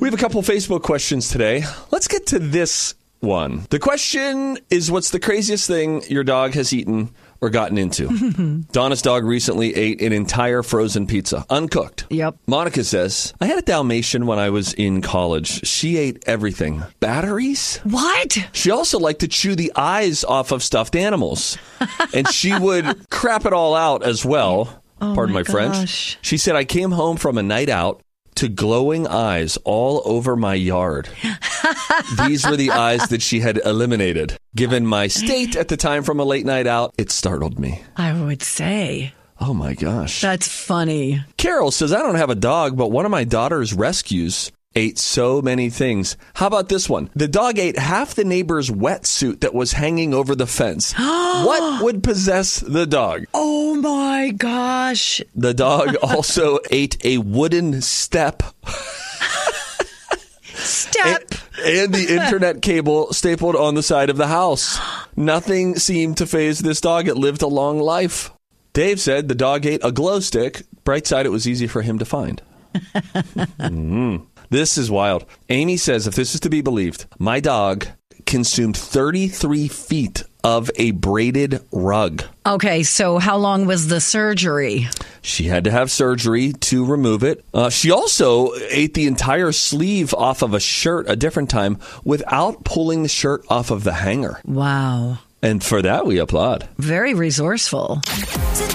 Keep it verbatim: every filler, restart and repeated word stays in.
We have a couple Facebook questions today. Let's get to this one. The question is, what's the craziest thing your dog has eaten or gotten into? Donna's dog recently ate an entire frozen pizza, uncooked. Yep. Monica says, I had a Dalmatian when I was in college. She ate everything. Batteries? What? She also liked to chew the eyes off of stuffed animals. And she would crap it all out as well. Oh Pardon my, my French. gosh. She said, I came home from a night out to glowing eyes all over my yard. These were the eyes that she had eliminated. Given my state at the time from a late night out, it startled me. I would say. Oh my gosh. That's funny. Carol says, I don't have a dog, but one of my daughter's rescues ate so many things. How about this one? The dog ate half the neighbor's wetsuit that was hanging over the fence. What would possess the dog? Oh my gosh. The dog also ate a wooden step. Step. And, and the internet cable stapled on the side of the house. Nothing seemed to faze this dog. It lived a long life. Dave said the dog ate a glow stick. Bright side, it was easy for him to find. mm. This is wild. Amy says, if this is to be believed, my dog consumed thirty-three feet of a braided rug. Okay, so how long was the surgery? She had to have surgery to remove it. Uh, she also ate the entire sleeve off of a shirt a different time without pulling the shirt off of the hanger. Wow. And for that, we applaud. Very resourceful.